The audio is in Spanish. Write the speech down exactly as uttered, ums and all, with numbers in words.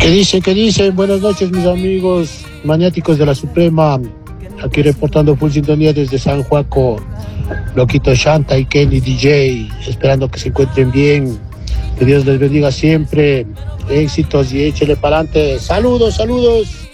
¿Qué dice? ¿Qué dice? Buenas noches, mis amigos maniáticos de la Suprema. Aquí reportando full sintonía desde San Juaco. Loquito Shanta y Kenny D J. Esperando que se encuentren bien. Que Dios les bendiga siempre. Éxitos y échele para adelante. Saludos, saludos.